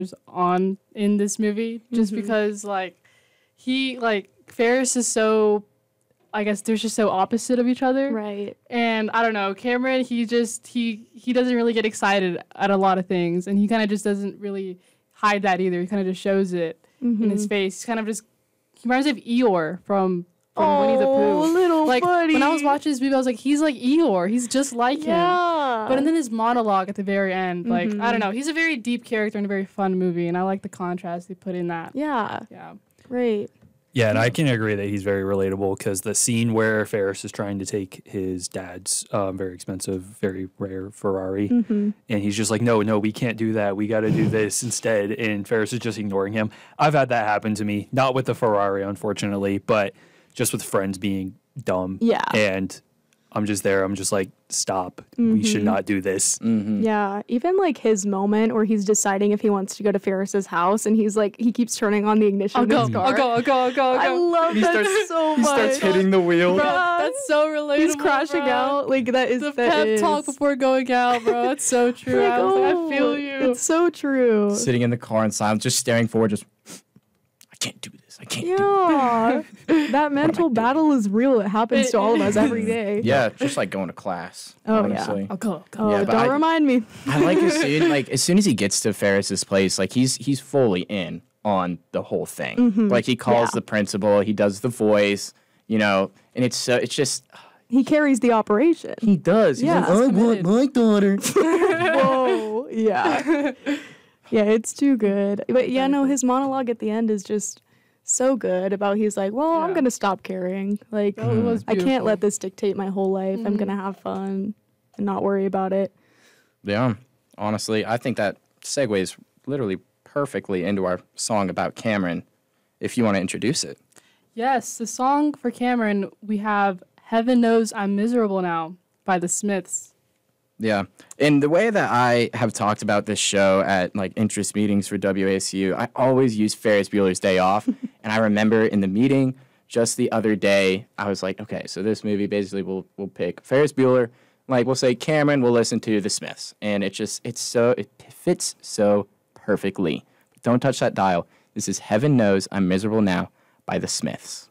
on in this movie just because Ferris is so, I guess they're just so opposite of each other. Right. And I don't know, Cameron, he doesn't really get excited at a lot of things, and he kind of just doesn't really hide that either. He kind of just shows it in his face. He reminds me of Eeyore from Winnie the Pooh. Oh, little buddy. When I was watching this movie, I was like, he's like Eeyore. He's just like him. But then his monologue at the very end, I don't know. He's a very deep character in a very fun movie, and I like the contrast they put in that. Yeah. Great. Yeah, and I can agree that he's very relatable because the scene where Ferris is trying to take his dad's very expensive, very rare Ferrari, and he's just like, no, we can't do that. We got to do this instead. And Ferris is just ignoring him. I've had that happen to me, not with the Ferrari, unfortunately, but just with friends being dumb. Yeah. And I'm just there. I'm just like, stop. We should not do this. Yeah. Even like his moment where he's deciding if he wants to go to Ferris's house and he's like, he keeps turning on the ignition of his car. I'll go. I love that so much. He starts hitting the wheel. Bro, that's so relatable. He's crashing out. Like that is the pep talk before going out, bro. That's so true. Like, I feel you. It's so true. Sitting in the car in silence, just staring forward, just, I can't do this. I can't do Yeah. That mental battle is real. It happens to all of us every day. this. Yeah, just like going to class. Oh, honestly. I'll go. Oh, Yeah, but don't remind me. I like as soon as he gets to Ferris's place, like he's fully in on the whole thing. Like he calls the principal, he does the voice, and it's just He carries the operation. he does. He's Yeah. like, I want my daughter. Whoa. Yeah. Yeah, it's too good. But yeah, no, his monologue at the end is just so good about he's like, well, I'm going to stop caring. Like, Oh, it was I can't beautiful. let this dictate my whole life. I'm going to have fun and not worry about it. Yeah, honestly, I think that segues literally perfectly into our song about Cameron, if you want to introduce it. Yes, the song for Cameron, we have Heaven Knows I'm Miserable Now by the Smiths. Yeah, and the way that I have talked about this show at like interest meetings for WASU, I always use Ferris Bueller's Day Off, and I remember in the meeting just the other day, I was like, okay, so this movie basically we'll pick Ferris Bueller, like we'll say Cameron, we'll listen to the Smiths, and it fits so perfectly. Don't touch that dial. This is Heaven Knows I'm Miserable Now by the Smiths.